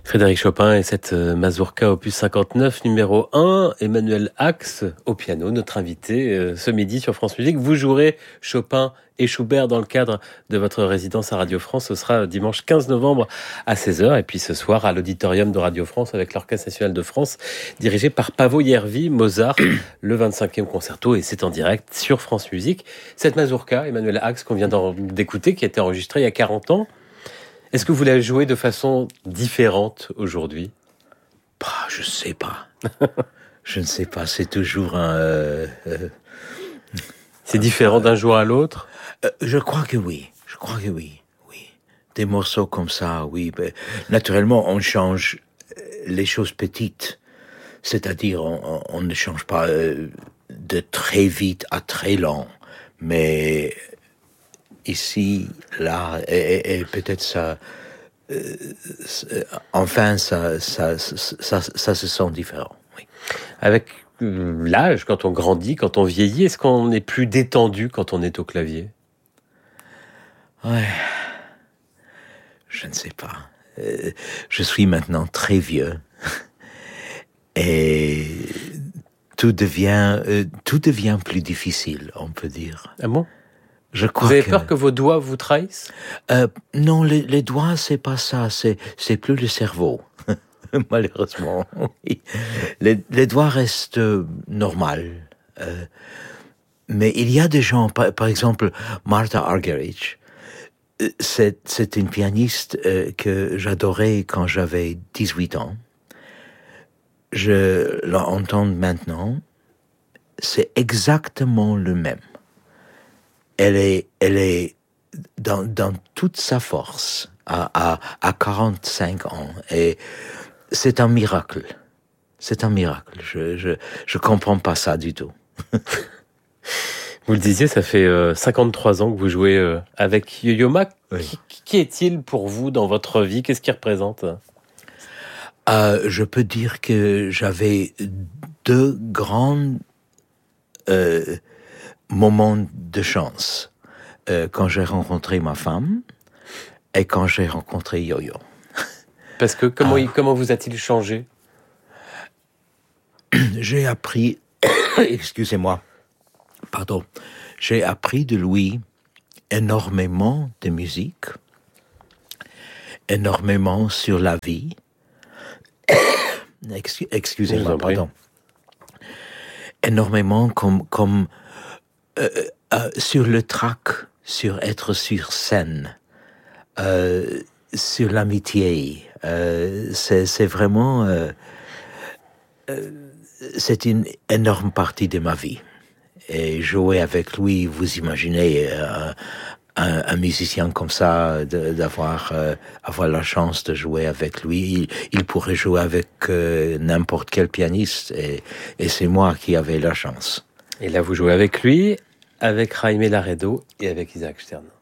Frédéric Chopin et cette mazurka opus 59 numéro 1, Emmanuel Ax au piano, notre invité ce midi sur France Musique. Vous jouerez Chopin et Schubert dans le cadre de votre résidence à Radio France. Ce sera dimanche 15 novembre à 16h. Et puis ce soir à l'auditorium de Radio France avec l'Orchestre National de France, dirigé par Paavo Järvi, Mozart, le 25e concerto. Et c'est en direct sur France Musique. Cette mazurka, Emmanuel Ax, qu'on vient d'écouter, qui a été enregistrée il y a 40 ans, est-ce que vous la jouez de façon différente aujourd'hui ? Je sais pas. Je ne sais pas. C'est toujours c'est différent d'un jour à l'autre ? Je crois que oui. Oui. Des morceaux comme ça, oui. Naturellement, on change les choses petites. C'est-à-dire, on ne change pas de très vite à très lent. Mais ici, là, et peut-être ça, enfin, ça se sent différent. Oui. Avec l'âge, quand on grandit, quand on vieillit, est-ce qu'on est plus détendu quand on est au clavier ? Ouais, je ne sais pas. Je suis maintenant très vieux et tout devient plus difficile, on peut dire. Ah bon ? Je crois vous avez peur que vos doigts vous trahissent ? Non, les doigts, c'est pas ça. C'est plus le cerveau, malheureusement. Oui. Les doigts restent normaux. Mais il y a des gens, par exemple, Martha Argerich, c'est une pianiste que j'adorais quand j'avais 18 ans. Je l'entends maintenant. C'est exactement le même. Elle est dans toute sa force à 45 ans et c'est un miracle. Je comprends pas ça du tout. Vous le disiez, ça fait 53 ans que vous jouez avec Yo-Yo Ma. Oui. Qui est-il pour vous dans votre vie ? Qu'est-ce qu'il représente ? Je peux dire que j'avais deux grands moments de chance. Quand j'ai rencontré ma femme et quand j'ai rencontré Yo-Yo. Parce que comment vous a-t-il changé ? J'ai appris, excusez-moi, pardon, j'ai appris de lui énormément de musique, énormément sur la vie. Excusez-moi, pardon. Énormément comme sur le track, sur être sur scène, sur l'amitié. C'est vraiment... c'est une énorme partie de ma vie. Et jouer avec lui, vous imaginez un musicien comme ça, avoir la chance de jouer avec lui. Il pourrait jouer avec n'importe quel pianiste, et c'est moi qui avais la chance. Et là, vous jouez avec lui, avec Jaime Laredo et avec Isaac Stern.